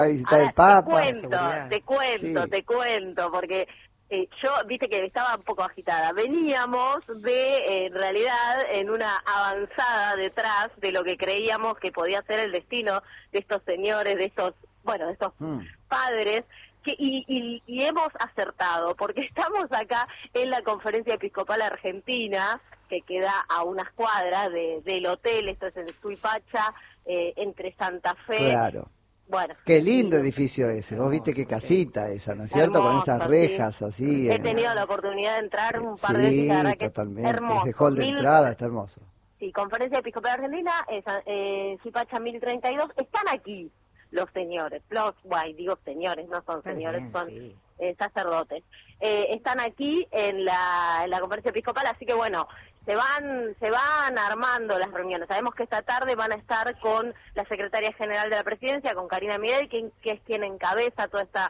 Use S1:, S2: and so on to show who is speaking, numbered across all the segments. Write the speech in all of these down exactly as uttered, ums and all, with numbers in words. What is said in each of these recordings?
S1: a visitar
S2: Ahora,
S1: el Papa.
S2: Te cuento, te cuento, sí. te cuento, porque eh, yo, viste que estaba un poco agitada. Veníamos de, eh, en realidad, en una avanzada detrás de lo que creíamos que podía ser el destino de estos señores, de estos, bueno, de estos mm. padres. Que, y, y, y hemos acertado, porque estamos acá en la Conferencia Episcopal Argentina, que queda a unas cuadras de, del hotel, esto es en Suipacha, eh, entre Santa Fe.
S1: Claro.
S2: Bueno.
S1: Qué lindo y, edificio ese, vos viste qué casita sí. esa, ¿no es cierto?
S2: Hermoso,
S1: con esas rejas
S2: sí.
S1: así.
S2: He
S1: en...
S2: tenido la oportunidad de entrar un par
S1: sí,
S2: de veces, la verdad que
S1: totalmente.
S2: es hermoso.
S1: Ese hall de
S2: Mil...
S1: entrada está hermoso.
S2: Sí, Conferencia Episcopal Argentina, es, eh, Suipacha mil treinta y dos, están aquí los señores, los, guay, digo señores, no son señores, bien, son sí. eh, sacerdotes. Eh, están aquí en la, en la Conferencia Episcopal, así que bueno, se van se van armando las reuniones. Sabemos que esta tarde van a estar con la Secretaria General de la Presidencia, con Karina Midel, que, que es quien encabeza toda esta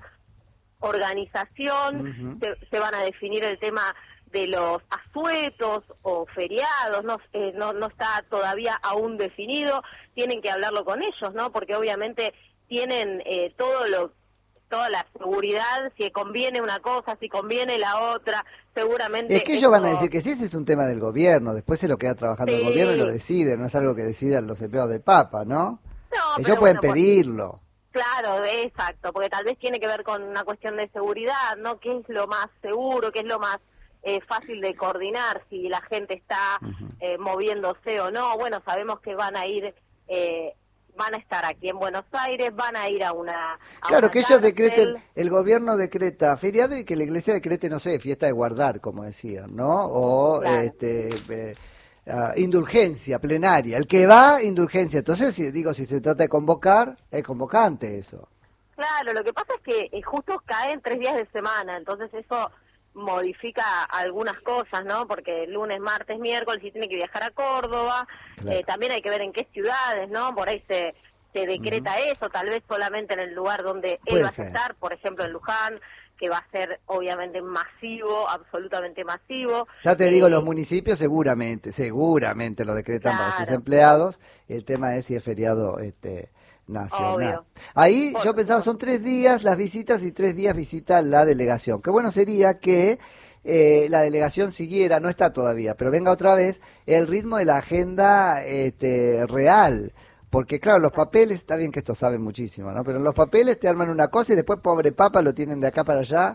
S2: organización. Uh-huh. se, se van a definir el tema de los asuetos o feriados, no, eh, no, no está todavía aún definido, tienen que hablarlo con ellos, ¿no? Porque obviamente tienen eh, todo lo toda la seguridad, si conviene una cosa, si conviene la otra, seguramente...
S1: Es que ellos van a decir que sí, ese es un tema del gobierno, después se lo queda trabajando sí. el gobierno y lo decide, no es algo que decidan los empleados del Papa, ¿no?
S2: No,
S1: ellos pueden
S2: bueno,
S1: pedirlo.
S2: Pues, claro, exacto, porque tal vez tiene que ver con una cuestión de seguridad, ¿no? ¿Qué es lo más seguro, qué es lo más eh, fácil de coordinar, si la gente está uh-huh. eh, moviéndose o no? Bueno, sabemos que van a ir... Eh, van a estar aquí en Buenos Aires, van a ir a una a
S1: Claro,
S2: una
S1: que ellos
S2: cárcel.
S1: decreten, el gobierno decreta feriado y que la iglesia decrete, no sé, fiesta de guardar, como decían, ¿no? O claro. este eh, uh, indulgencia plenaria. El que va, indulgencia. Entonces, si, digo, si se trata de convocar, es convocante eso.
S2: Claro, lo que pasa es que eh, justo caen tres días de semana, entonces eso modifica algunas cosas, ¿no? Porque lunes, martes, miércoles, si tiene que viajar a Córdoba, claro. eh, también hay que ver en qué ciudades, ¿no? Por ahí se, se decreta uh-huh. eso, tal vez solamente en el lugar donde
S1: Puede
S2: él va
S1: ser.
S2: a estar, por ejemplo en Luján, que va a ser obviamente masivo, absolutamente masivo.
S1: Ya te
S2: eh,
S1: digo, los municipios seguramente, seguramente lo decretan
S2: claro.
S1: para sus empleados, el tema es si es feriado este nacional.
S2: Obvio.
S1: Ahí
S2: Por,
S1: yo pensaba, son tres días las visitas y tres días visita la delegación. Qué bueno sería que eh, la delegación siguiera, no está todavía, pero venga otra vez, el ritmo de la agenda este, real. Porque claro, los papeles, está bien que esto saben muchísimo, ¿no? Pero los papeles te arman una cosa y después, pobre papa, lo tienen de acá para allá.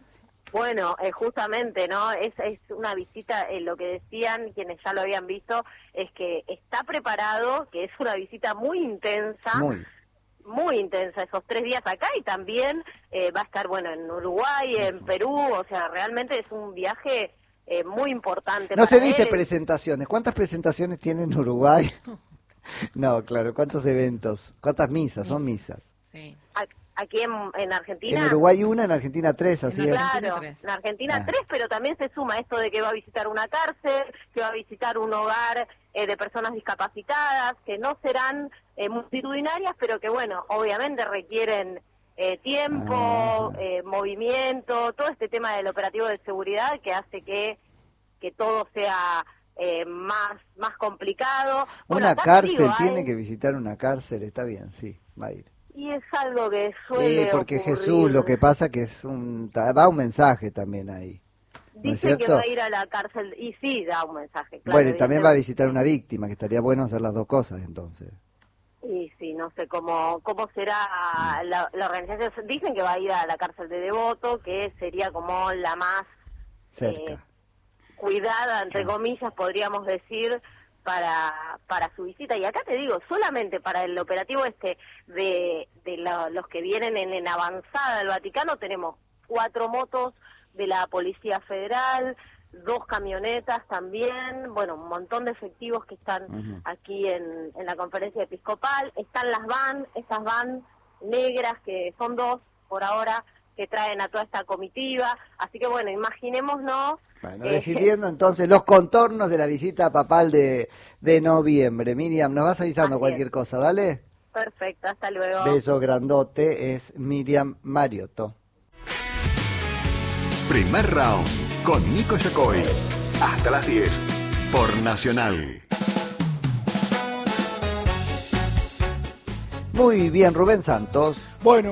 S2: Bueno, eh, justamente, ¿no? Es, es una visita, eh, lo que decían quienes ya lo habían visto, es que está preparado, que es una visita muy intensa,
S1: muy,
S2: muy intensa, esos tres días acá, y también eh, va a estar, bueno, en Uruguay, en uh-huh. Perú, o sea, realmente es un viaje eh, muy importante.
S1: No
S2: para
S1: se dice
S2: él.
S1: presentaciones, ¿cuántas presentaciones tiene en Uruguay? No, claro, ¿cuántos eventos? ¿Cuántas misas? Son misas.
S3: Sí.
S2: Aquí en, en Argentina.
S1: En Uruguay una, en Argentina tres, así
S2: en
S1: es.
S2: Claro, tres. en Argentina ah. tres, pero también se suma esto de que va a visitar una cárcel, que va a visitar un hogar eh, de personas discapacitadas, que no serán eh, multitudinarias, pero que bueno, obviamente requieren eh, tiempo, ah. eh, movimiento, todo este tema del operativo de seguridad que hace que, que todo sea eh, más, más complicado.
S1: Bueno, una cárcel, digo, tiene hay... que visitar una cárcel, está bien, sí, va a ir.
S2: Y es algo que suele
S1: Sí, porque
S2: ocurrir.
S1: Jesús lo que pasa que es un va un mensaje también ahí. ¿No
S2: Dice
S1: es
S2: que va a ir a la cárcel y sí da un mensaje. Claro,
S1: bueno, y también va a visitar una víctima, que estaría bueno hacer las dos cosas entonces.
S2: Y sí, no sé cómo cómo será la, la organización. Dicen que va a ir a la cárcel de Devoto, que sería como la más
S1: cerca,
S2: eh, cuidada, entre ah. comillas, podríamos decir, para para su visita. Y acá te digo, solamente para el operativo este de, de la, los que vienen en, en avanzada del Vaticano, tenemos cuatro motos de la Policía Federal, dos camionetas también, bueno, un montón de efectivos que están uh-huh. aquí en, en la Conferencia Episcopal. Están las van, esas van negras, que son dos por ahora, que traen a toda esta comitiva. Así que bueno, imaginémonos.
S1: Bueno, decidiendo eh, entonces los contornos de la visita papal de, de noviembre. Miriam, nos vas avisando cualquier cosa, ¿dale?
S2: Perfecto, hasta luego.
S1: Beso grandote, es Miriam Mariotto.
S4: Primer round con Nico Yacoy. Hasta las diez por Nacional.
S1: Muy bien, Rubén Santos.
S3: Bueno.